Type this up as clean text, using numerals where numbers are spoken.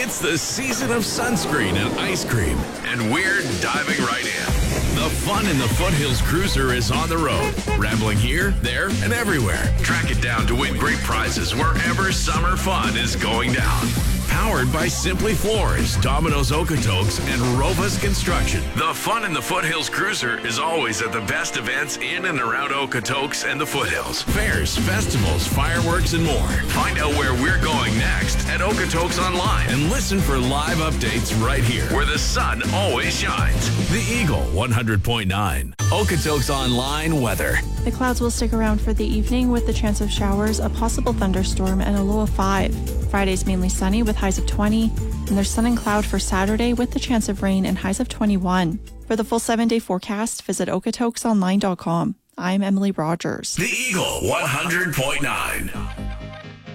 It's the season of sunscreen and ice cream, and we're diving right in. The Fun in the Foothills Cruiser is on the road, rambling here, there, and everywhere. Track it down to win great prizes wherever summer fun is going down. Powered by Simply Floors, Domino's Okotoks, and Rovas Construction. The Fun in the Foothills Cruiser is always at the best events in and around Okotoks and the Foothills. Fairs, festivals, fireworks, and more. Find out where we're going next at Okotoks Online and listen for live updates right here, where the sun always shines. The Eagle 100.9. Okotoks Online weather. The clouds will stick around for the evening with the chance of showers, a possible thunderstorm, and a low of 5. Friday's mainly sunny with highs of 20, and there's sun and cloud for Saturday with the chance of rain and highs of 21. For the full 7-day forecast, visit okotoksonline.com. I'm Emily Rogers. The Eagle 100.9.